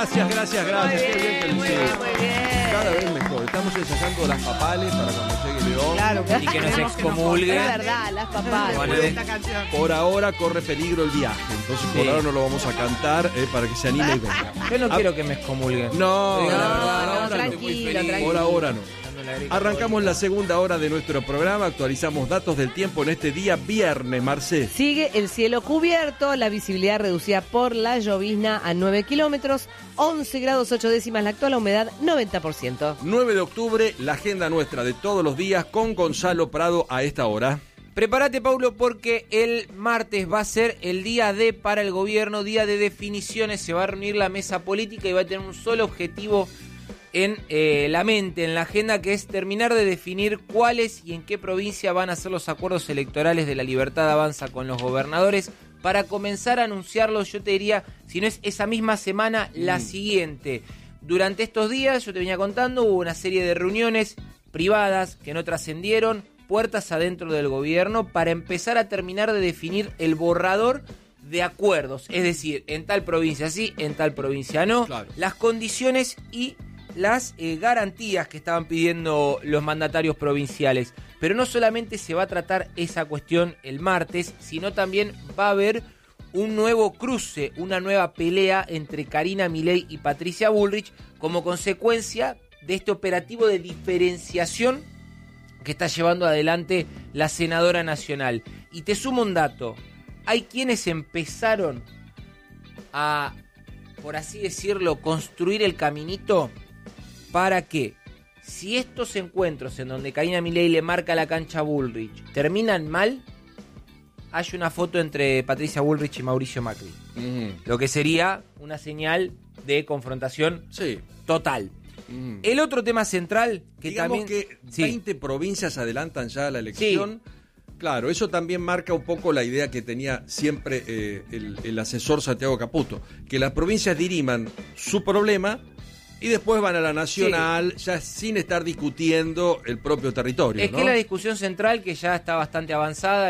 Gracias. Qué bien que lo Muy bien, hicieron. muy bien. Cada vez mejor. Estamos ensayando las papales para cuando llegue León. Claro. Y que nos excomulgue. Es verdad, las papás. Bueno, esta canción. Por ahora corre peligro el viaje. Entonces por Sí. ahora no lo vamos a cantar para que se anime y venga. Yo no quiero que me excomulguen. No, Digo, la la verdad, verdad, no, ahora estoy muy tranquilo, feliz. Por ahora no. Dando la grieta Arrancamos la segunda hora de nuestro programa, actualizamos datos del tiempo en este día viernes, Marcé. Sigue el cielo cubierto, la visibilidad reducida por la llovizna a 9 kilómetros, 11 grados 8 décimas la actual, la humedad 90%. 9 de octubre, la agenda nuestra de todos los días con Gonzalo Prado a esta hora. Prepárate, Paulo, porque el martes va a ser el día D para el gobierno, día de definiciones. Se va a reunir la mesa política y va a tener un solo objetivo en la mente, en la agenda, que es terminar de definir cuáles y en qué provincia van a ser los acuerdos electorales de La Libertad Avanza con los gobernadores, para comenzar a anunciarlos, yo te diría, si no es esa misma semana, la siguiente. Durante estos días, yo te venía contando, hubo una serie de reuniones privadas que no trascendieron, puertas adentro del gobierno, para empezar a terminar de definir el borrador de acuerdos, es decir, en tal provincia sí, en tal provincia no, Claro. las condiciones y las garantías que estaban pidiendo los mandatarios provinciales. Pero no solamente se va a tratar esa cuestión el martes, sino también va a haber un nuevo cruce, una nueva pelea entre Karina Milei y Patricia Bullrich como consecuencia de este operativo de diferenciación que está llevando adelante la senadora nacional. Y te sumo un dato, hay quienes empezaron a, por así decirlo, construir el caminito para que, si estos encuentros en donde Karina Milei le marca la cancha a Bullrich terminan mal, hay una foto entre Patricia Bullrich y Mauricio Macri. Lo que sería una señal de confrontación Sí. total. El otro tema central que Digamos también... que Sí. 20 provincias adelantan ya la elección. Claro, eso también marca un poco la idea que tenía siempre el asesor Santiago Caputo, que las provincias diriman su problema y después van a la nacional, ya sin estar discutiendo el propio territorio, Es ¿no? que la discusión central, que ya está bastante avanzada,